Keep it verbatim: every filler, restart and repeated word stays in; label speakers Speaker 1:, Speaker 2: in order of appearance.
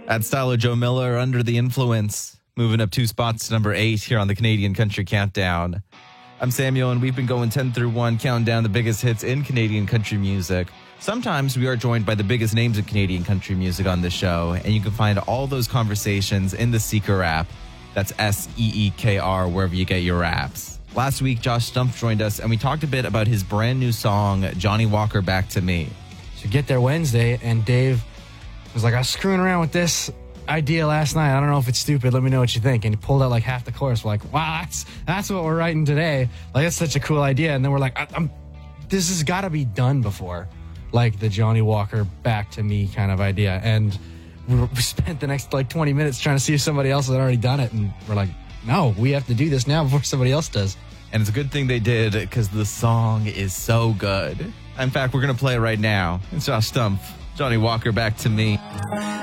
Speaker 1: At Stylo Joe Miller, Under the Influence, moving up two spots to number eight here on the Canadian Country Countdown. I'm Samuel, and we've been going ten through one, counting down the biggest hits in Canadian country music. Sometimes we are joined by the biggest names of Canadian country music on this show, and you can find all those conversations in the Seeker app. That's S E E K R, wherever you get your apps. Last week, Josh Stumpf joined us, and we talked a bit about his brand new song, Johnny Walker, Back to Me.
Speaker 2: So get there Wednesday, and Dave was like, I was screwing around with this idea last night. I don't know if it's stupid. Let me know what you think. And he pulled out like half the chorus. We're like, wow, that's that's what we're writing today. Like, that's such a cool idea. And then we're like, I, I'm, this has got to be done before. Like the Johnny Walker Back to Me kind of idea. And we, we spent the next like twenty minutes trying to see if somebody else had already done it. And we're like, no, we have to do this now before somebody else does.
Speaker 1: And it's a good thing they did because the song is so good. In fact, we're going to play it right now. It's Josh Stumpf, Johnny Walker, Back to Me.